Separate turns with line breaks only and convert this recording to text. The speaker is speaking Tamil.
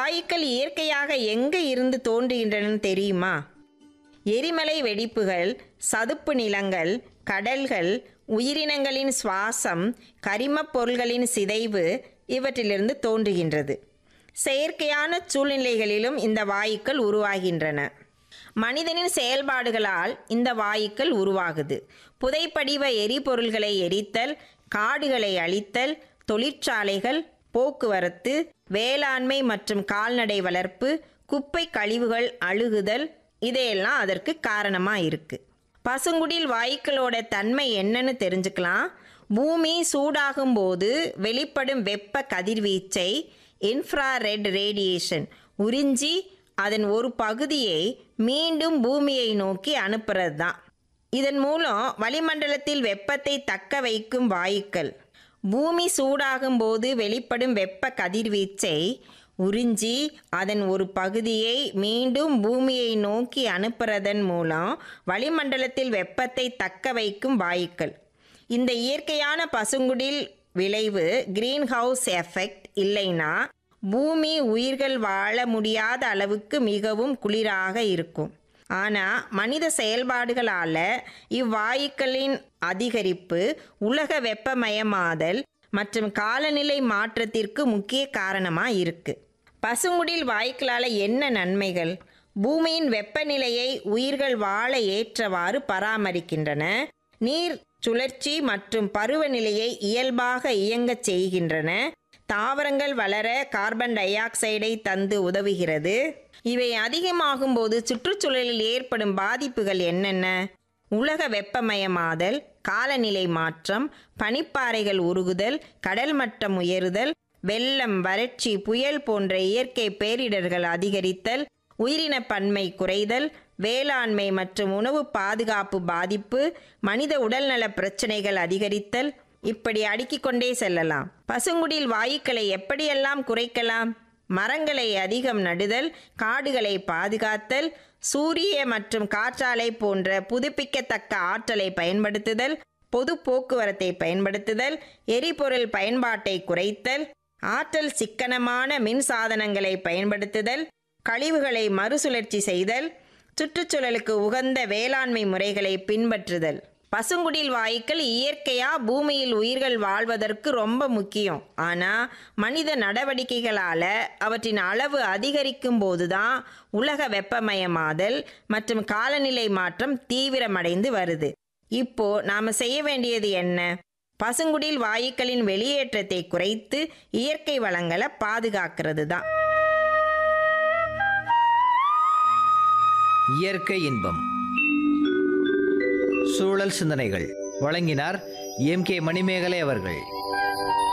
வாயுக்கள் இயற்கையாக எங்கே இருந்து தோன்றுகின்றன தெரியுமா? எரிமலை வெடிப்புகள், சதுப்பு நிலங்கள், கடல்கள், உயிரினங்களின் சுவாசம், கரிமப் பொருள்களின் சிதைவு இவற்றிலிருந்து தோன்றுகின்றது. செயற்கையான சூழ்நிலைகளிலும் இந்த வாயுக்கள் உருவாகின்றன. மனிதனின் செயல்பாடுகளால் இந்த வாயுக்கள் உருவாகுது. புதைப்படிவ எரிபொருள்களை எரித்தல், காடுகளை அழித்தல், தொழிற்சாலைகள், போக்குவரத்து, வேளாண்மை மற்றும் கால்நடை வளர்ப்பு, குப்பை கழிவுகள் அழுகுதல் இதையெல்லாம் அதற்கு காரணமாக இருக்குது. பசுங்குடில் வாயுக்களோட தன்மை என்னன்னு தெரிஞ்சுக்கலாம். பூமி சூடாகும் போது வெளிப்படும் வெப்ப கதிர்வீச்சை இன்ஃப்ராரெட் ரேடியேஷன் உறிஞ்சி அதன் ஒரு பகுதியை மீண்டும் பூமியை நோக்கி அனுப்புறது தான். இதன் மூலம் வளிமண்டலத்தில் வெப்பத்தை தக்க வைக்கும் வாயுக்கள். பூமி சூடாகும் போது வெளிப்படும் வெப்ப கதிர்வீச்சை உறிஞ்சி அதன் ஒரு பகுதியை மீண்டும் பூமியை நோக்கி அனுப்புறதன் மூலம் வளிமண்டலத்தில் வெப்பத்தை தக்க வைக்கும் வாயுக்கள். இந்த இயற்கையான பசுங்குடில் விளைவு கிரீன் ஹவுஸ் எஃபெக்ட் இல்லைன்னா பூமி உயிர்கள் வாழ முடியாத அளவுக்கு மிகவும் குளிராக இருக்கும். ஆனால் மனித செயல்பாடுகளால் இவ்வாயுக்களின் அதிகரிப்பு உலக வெப்பமயமாதல் மற்றும் காலநிலை மாற்றத்திற்கு முக்கிய காரணமாக இருக்குது. பசுங்குடில் வாயுக்களால் என்ன நன்மைகள்? பூமியின் வெப்பநிலையை உயிர்கள் வாழ ஏற்றவாறு பராமரிக்கின்றன. நீர் சுழற்சி மற்றும் பருவநிலையை இயல்பாக இயங்கச் செய்கின்றன. தாவரங்கள் வளர கார்பன் டை ஆக்சைடை தந்து உதவுகிறது. இவை அதிகமாகும் போது சுற்றுச்சூழலில் ஏற்படும் பாதிப்புகள் என்னென்ன? உலக வெப்பமயமாதல், காலநிலை மாற்றம், பனிப்பாறைகள் உருகுதல், கடல் மட்டம் உயருதல், வெள்ளம், வறட்சி, புயல் போன்ற இயற்கை பேரிடர்கள் அதிகரித்தல், உயிரின பன்மை குறைதல், வேளாண்மை மற்றும் உணவு பாதுகாப்பு பாதிப்பு, மனித உடல்நல பிரச்சனைகள் அதிகரித்தல், இப்படி அடுக்கிக் கொண்டே செல்லலாம். பசுங்குடில் வாயுக்களை எப்படியெல்லாம் குறைக்கலாம்? மரங்களை அதிகம் நடுதல், காடுகளை பாதுகாத்தல், சூரிய மற்றும் காற்றாலை போன்ற புதுப்பிக்கத்தக்க ஆற்றலை பயன்படுத்துதல், பொது போக்குவரத்தை பயன்படுத்துதல், எரிபொருள் பயன்பாட்டை குறைத்தல், ஆற்றல் சிக்கனமான மின் சாதனங்களை பயன்படுத்துதல், கழிவுகளை மறுசுழற்சி செய்தல், சுற்றுச்சூழலுக்கு உகந்த வேளாண்மை முறைகளை பின்பற்றுதல். பசுங்குடில் வாயுக்கள் இயற்கையாக பூமியில் உயிர்கள் வாழ்வதற்கு ரொம்ப முக்கியம். ஆனால் மனித நடவடிக்கைகளால் அவற்றின் அளவு அதிகரிக்கும் போதுதான் உலக வெப்பமயமாதல் மற்றும் காலநிலை மாற்றம் தீவிரமடைந்து வருது. இப்போ நாம் செய்ய வேண்டியது என்ன? பசுங்குடில் வாயுக்களின் வெளியேற்றத்தை குறைத்து இயற்கை வளங்களை பாதுகாக்கிறது தான்.
இயற்கை இன்பம். சூழல் சிந்தனைகள் வழங்கினார் எம்.கே. மணிமேகலை அவர்கள்.